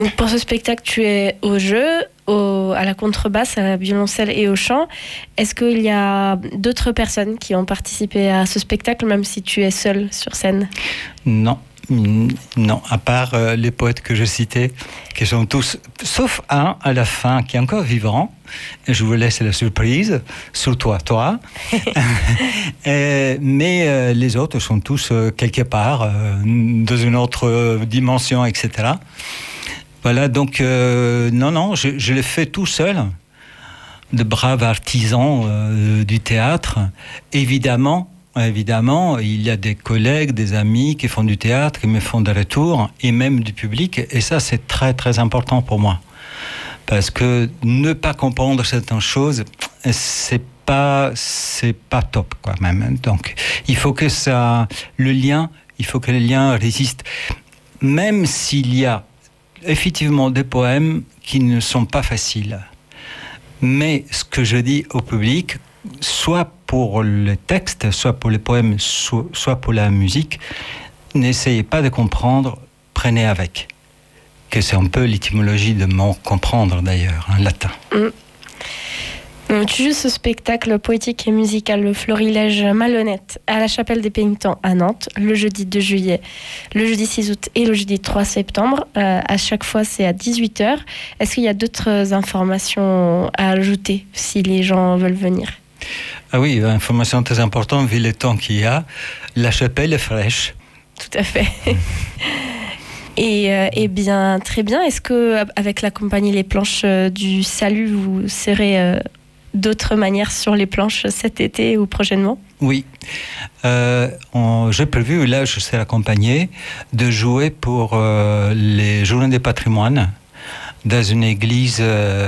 Pour ce spectacle, tu es au jeu, à la contrebasse, à la violoncelle et au chant. Est-ce qu'il y a d'autres personnes qui ont participé à ce spectacle, même si tu es seul sur scène ? Non, à part les poètes que je citais, qui sont tous, sauf un à la fin qui est encore vivant. Et je vous laisse la surprise, surtout toi. Mais les autres sont tous quelque part, dans une autre dimension, etc. Voilà, donc je l'ai fait tout seul, de braves artisans du théâtre. Évidemment, il y a des collègues, des amis qui font du théâtre, qui me font des retours, et même du public, et ça c'est très très important pour moi. Parce que ne pas comprendre certaines choses, c'est pas top quoi même. Donc il faut que le lien résiste, même s'il y a effectivement des poèmes qui ne sont pas faciles. Mais ce que je dis au public, soit pour le texte, soit pour les poèmes, soit pour la musique, n'essayez pas de comprendre, prenez avec. Que c'est un peu l'étymologie de mot comprendre d'ailleurs, en latin. Donc, tu joues ce spectacle poétique et musical, le Florilège Malhonnête, à la Chapelle des Pénitents à Nantes, le jeudi 2 juillet, le jeudi 6 août et le jeudi 3 septembre. À chaque fois, c'est à 18h. Est-ce qu'il y a d'autres informations à ajouter si les gens veulent venir ? Ah oui, information très importante, vu le temps qu'il y a. La chapelle est fraîche. Tout à fait. Et bien, très bien. Est-ce qu'avec la compagnie Les Planches du Salut, vous serez d'autres manières sur les planches cet été ou prochainement ? Oui. J'ai prévu, là je serai accompagné, de jouer pour les Journées des patrimoines dans une église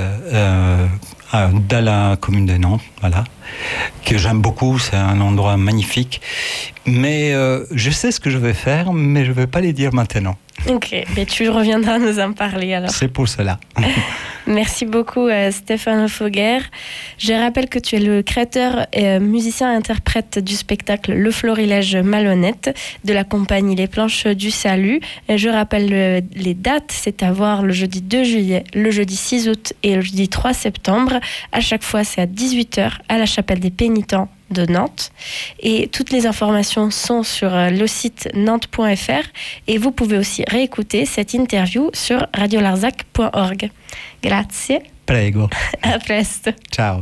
dans la commune de Nantes, voilà, que j'aime beaucoup, c'est un endroit magnifique. Mais je sais ce que je vais faire, mais je ne vais pas les dire maintenant. Ok, mais tu reviendras nous en parler alors. C'est pour cela. Merci beaucoup Stéphane Foguer. Je rappelle que tu es le créateur et musicien et interprète du spectacle Le Florilège Malhonnête de la compagnie Les Planches du Salut. Et je rappelle les dates, c'est à voir le jeudi 2 juillet, le jeudi 6 août et le jeudi 3 septembre. À chaque fois, c'est à 18h à la Chapelle des Pénitents de Nantes. Et toutes les informations sont sur le site nantes.fr et vous pouvez aussi réécouter cette interview sur radiolarzac.org. Grazie. Prego. A presto. Ciao.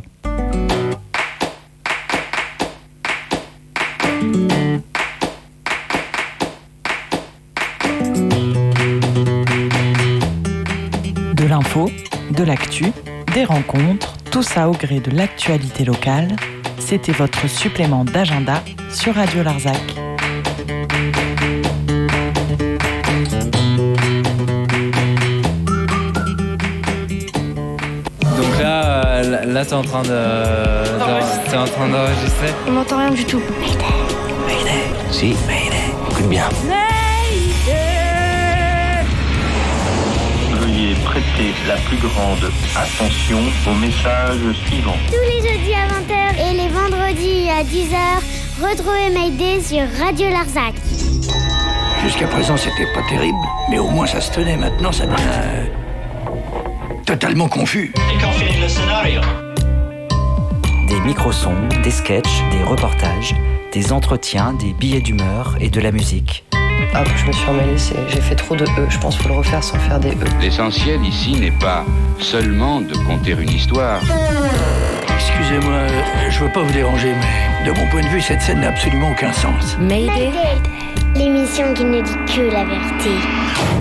De l'info, de l'actu, des rencontres, tout ça au gré de l'actualité locale. C'était votre supplément d'agenda sur Radio Larzac. Donc là t'es en train d'enregistrer. On n'entend rien du tout. Mayday. Si, Mayday. Écoute bien. Veuillez prêter la plus grande attention au message suivant. Tous les jeudis à 20h et les vendredis à 10h, retrouvez Mayday sur Radio Larzac. Jusqu'à présent, c'était pas terrible, mais au moins ça se tenait. Maintenant, ça devient totalement confus. Et quand finit le scénario ? Des micro-sons, des sketchs, des reportages, des entretiens, des billets d'humeur et de la musique. Ah, je me suis emmêlée, j'ai fait trop de E. Je pense qu'il faut le refaire sans faire des E. L'essentiel ici n'est pas seulement de conter une histoire. Excusez-moi, je veux pas vous déranger, mais de mon point de vue, cette scène n'a absolument aucun sens. Mayday, l'émission qui ne dit que la vérité.